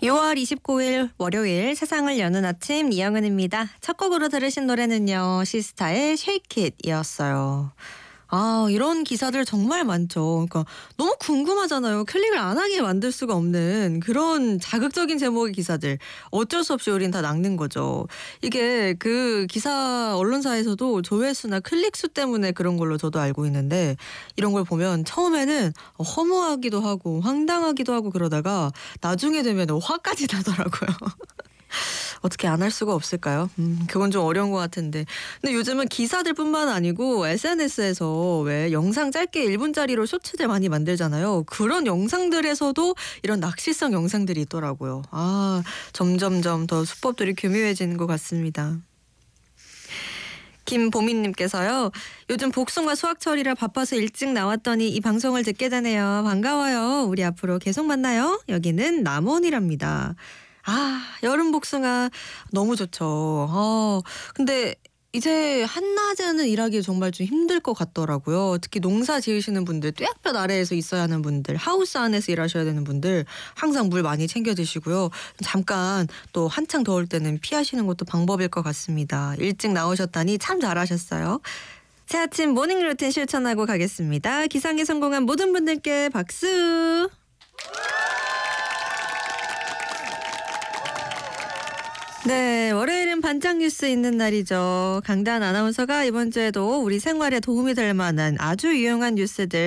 6월 29일 월요일 세상을 여는 아침 이영은입니다. 첫 곡으로 들으신 노래는요. 시스타의 Shake It이었어요. 아, 이런 기사들 정말 많죠. 그러니까 너무 궁금하잖아요. 클릭을 안 하게 만들 수가 없는 그런 자극적인 제목의 기사들. 어쩔 수 없이 우린 다 낚는 거죠. 이게 그 기사 언론사에서도 조회수나 클릭수 때문에 그런 걸로 저도 알고 있는데 이런 걸 보면 처음에는 허무하기도 하고 황당하기도 하고 그러다가 나중에 되면 화까지 나더라고요. 어떻게 안 할 수가 없을까요? 그건 좀 어려운 것 같은데. 근데 요즘은 기사들뿐만 아니고 SNS에서 왜 영상 짧게 1분짜리로 쇼츠들 많이 만들잖아요. 그런 영상들에서도 이런 낚시성 영상들이 있더라고요. 아, 점점점 더 수법들이 교묘해지는 것 같습니다. 김보민님께서요. 요즘 복숭아 수확철이라 바빠서 일찍 나왔더니 이 방송을 듣게 되네요. 반가워요. 우리 앞으로 계속 만나요. 여기는 남원이랍니다. 아, 여름 복숭아 너무 좋죠. 근데 이제 한낮에는 일하기 정말 좀 힘들 것 같더라고요. 특히 농사 지으시는 분들, 뙤약볕 아래에서 있어야 하는 분들, 하우스 안에서 일하셔야 되는 분들 항상 물 많이 챙겨 드시고요. 잠깐 또 한창 더울 때는 피하시는 것도 방법일 것 같습니다. 일찍 나오셨다니 참 잘하셨어요. 새 아침 모닝 루틴 실천하고 가겠습니다. 기상에 성공한 모든 분들께 박수. 네, 월요일은 반짝 뉴스 있는 날이죠. 강단 아나운서가 이번 주에도 우리 생활에 도움이 될 만한 아주 유용한 뉴스들